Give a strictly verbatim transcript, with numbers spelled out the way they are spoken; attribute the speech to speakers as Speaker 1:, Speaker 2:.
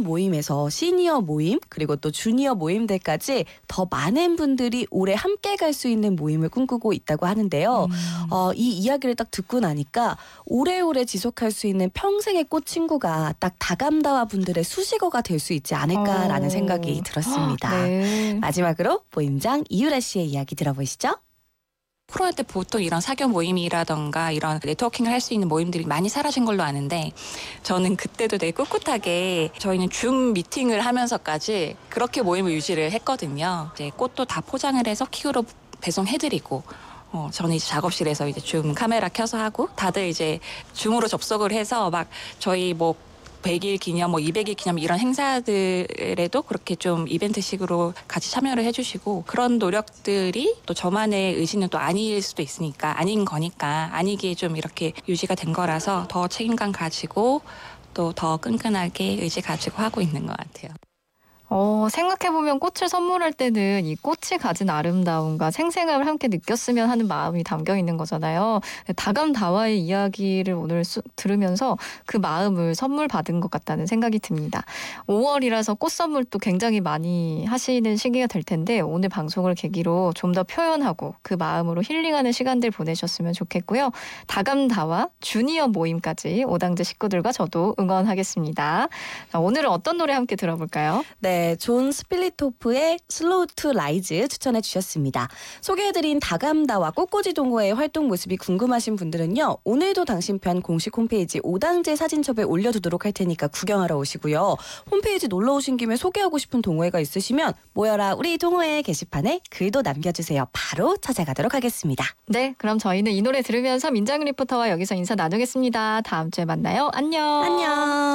Speaker 1: 이번 모임에서 시니어 모임 그리고 또 주니어 모임들까지 더 많은 분들이 오래 함께 갈 수 있는 모임을 꿈꾸고 있다고 하는데요.
Speaker 2: 음.
Speaker 1: 어, 이 이야기를 딱 듣고 나니까 오래오래 지속할 수 있는 평생의 꽃 친구가 딱 다감다와 분들의 수식어가 될 수 있지 않을까라는
Speaker 2: 어.
Speaker 1: 생각이 들었습니다.
Speaker 2: 네.
Speaker 1: 마지막으로 모임장 이유라 씨의 이야기 들어보시죠.
Speaker 3: 코로나 때 보통 이런 사교 모임이라던가 이런 네트워킹을 할 수 있는 모임들이 많이 사라진 걸로 아는데 저는 그때도 되게 꿋꿋하게 저희는 줌 미팅을 하면서까지 그렇게 모임을 유지를 했거든요. 이제 꽃도 다 포장을 해서 킥으로 배송해드리고 어, 저는 이제 작업실에서 이제 줌 카메라 켜서 하고 다들 이제 줌으로 접속을 해서 막 저희 뭐 백 일 기념, 뭐 이백 일 기념 이런 행사들에도 그렇게 좀 이벤트식으로 같이 참여를 해주시고 그런 노력들이 또 저만의 의지는 또 아닐 수도 있으니까 아닌 거니까 아니기에 좀 이렇게 유지가 된 거라서 더 책임감 가지고 또 더 끈끈하게 의지 가지고 하고 있는 것 같아요.
Speaker 2: 어, 생각해보면 꽃을 선물할 때는 이 꽃이 가진 아름다움과 생생함을 함께 느꼈으면 하는 마음이 담겨 있는 거잖아요. 다감다와의 이야기를 오늘 수, 들으면서 그 마음을 선물 받은 것 같다는 생각이 듭니다. 오월이라서 꽃 선물도 굉장히 많이 하시는 시기가 될 텐데 오늘 방송을 계기로 좀 더 표현하고 그 마음으로 힐링하는 시간들 보내셨으면 좋겠고요. 다감다와 주니어 모임까지 오당제 식구들과 저도 응원하겠습니다. 자, 오늘은 어떤 노래 함께 들어볼까요?
Speaker 1: 네. 존 스필리토프의 슬로우 투 라이즈 추천해 주셨습니다. 소개해드린 다감다와 꽃꽂이 동호회의 활동 모습이 궁금하신 분들은요. 오늘도 당신편 공식 홈페이지 오당제 사진첩에 올려두도록 할 테니까 구경하러 오시고요. 홈페이지 놀러 오신 김에 소개하고 싶은 동호회가 있으시면 모여라 우리 동호회 게시판에 글도 남겨주세요. 바로 찾아가도록 하겠습니다.
Speaker 2: 네, 그럼 저희는 이 노래 들으면서 민정 리포터와 여기서 인사 나누겠습니다. 다음 주에 만나요. 안녕.
Speaker 1: 안녕.